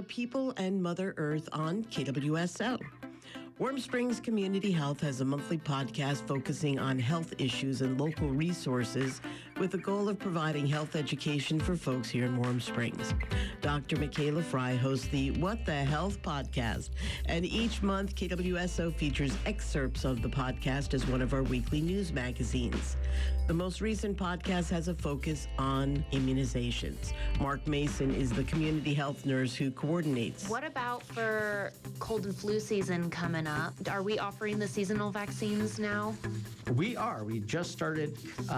people and Mother Earth on KWSO. Warm Springs Community Health has a monthly podcast focusing on health issues and local resources with the goal of providing health education for folks here in Warm Springs. Dr. Michaela Fry hosts the What the Health podcast, and each month KWSO features excerpts of the podcast as one of our weekly news magazines. The most recent podcast has a focus on immunizations. Mark Mason is the community health nurse who coordinates. What about for cold and flu season coming up? Are we offering the seasonal vaccines now? We are. We just started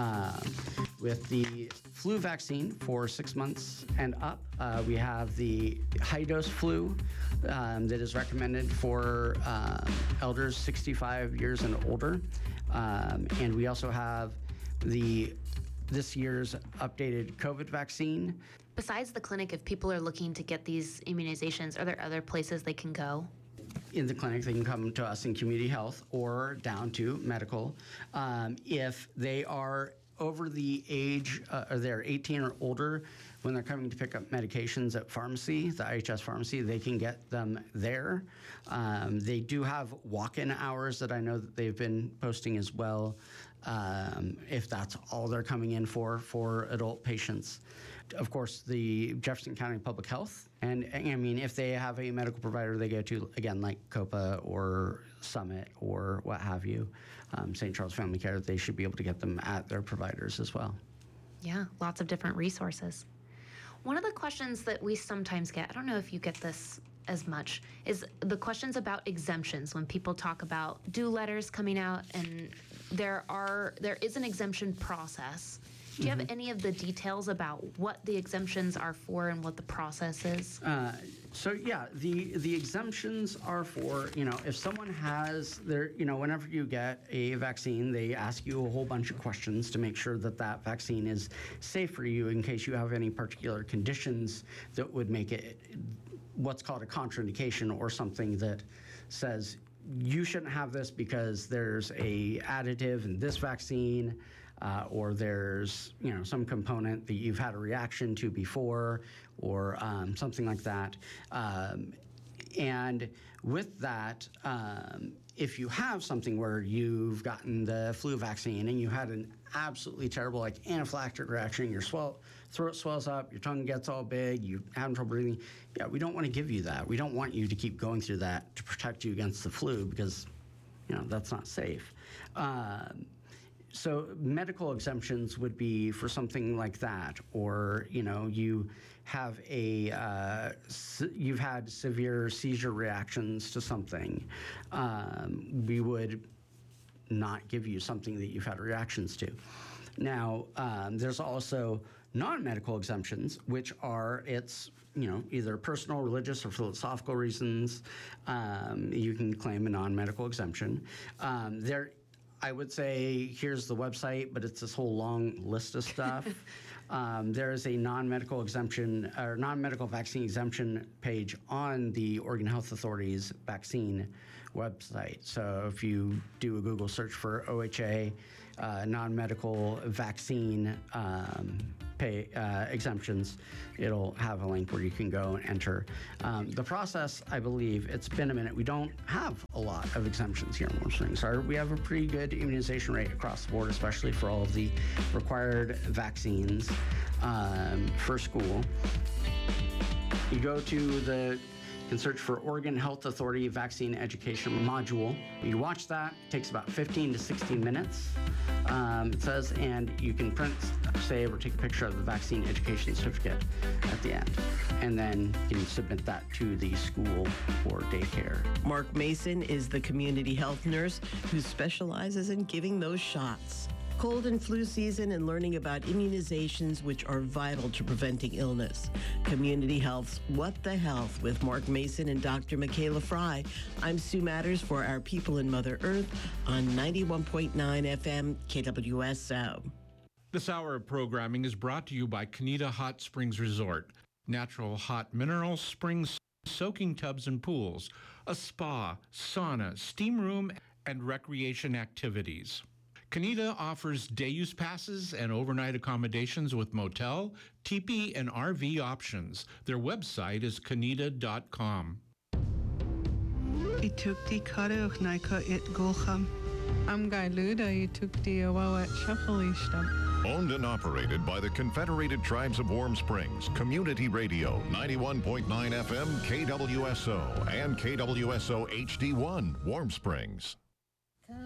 with the flu vaccine for 6 months and up. We have the high-dose flu that is recommended for elders 65 years and older. And we also have this year's updated COVID vaccine. Besides the clinic, if people are looking to get these immunizations, are there other places they can go? In the clinic, they can come to us in community health or down to medical. If they are over the age, or they're 18 or older, when they're coming to pick up medications at pharmacy, the IHS pharmacy, they can get them there. They do have walk-in hours that I know that they've been posting as well, if that's all they're coming in for adult patients. Of course, the Jefferson County Public Health, and I mean, if they have a medical provider they go to, again, like COPA or Summit or what have you, St. Charles Family Care, they should be able to get them at their providers as well. Yeah, lots of different resources. One of the questions that we sometimes get, I don't know if you get this as much, is the questions about exemptions when people talk about due letters coming out, and there is an exemption process. Do you have any of the details about what the exemptions are for and what the process is? So yeah, the exemptions are for, if someone has whenever you get a vaccine, they ask you a whole bunch of questions to make sure that that vaccine is safe for you in case you have any particular conditions that would make it what's called a contraindication, or something that says you shouldn't have this because there's a additive in this vaccine, or there's some component that you've had a reaction to before, or something like that. And with that, if you have something where you've gotten the flu vaccine and you had an absolutely terrible anaphylactic reaction, your throat swells up, your tongue gets all big, you're having trouble breathing, we don't want to give you that. We don't want you to keep going through that to protect you against the flu, because that's not safe. So medical exemptions would be for something like that, or you have you've had severe seizure reactions to something. We would not give you something that you've had reactions to. Now, there's also non-medical exemptions, which are either personal, religious, or philosophical reasons. You can claim a non-medical exemption. I would say here's the website, but it's this whole long list of stuff. There is a non-medical exemption or non-medical vaccine exemption page on the Oregon Health Authority's vaccine website. So if you do a Google search for OHA non-medical vaccine exemptions, it'll have a link where you can go and enter. The process, I believe, it's been a minute. We don't have a lot of exemptions here in Warm Springs. We have a pretty good immunization rate across the board, especially for all of the required vaccines for school. You go to you can search for Oregon Health Authority Vaccine Education Module. You watch that. It takes about 15 to 16 minutes, it says, and you can print, save, or take a picture of the vaccine education certificate at the end. And then you can submit that to the school or daycare. Mark Mason is the community health nurse who specializes in giving those shots. Cold and flu season and learning about immunizations, which are vital to preventing illness. Community Health's What the Health with Mark Mason and Dr. Michaela Fry. I'm Sue Matters for Our People in Mother Earth on 91.9 FM KWSO. This hour of programming is brought to you by Kanita Hot Springs Resort. Natural hot mineral springs, soaking tubs and pools, a spa, sauna, steam room, and recreation activities. Kanita offers day-use passes and overnight accommodations with motel, teepee, and RV options. Their website is kanita.com. Itukti karuch naika it golcham. Am Gailuda Itukti Awawat Shafalishtam. Owned and operated by the Confederated Tribes of Warm Springs, Community Radio, 91.9 FM, KWSO, and KWSO HD1, Warm Springs.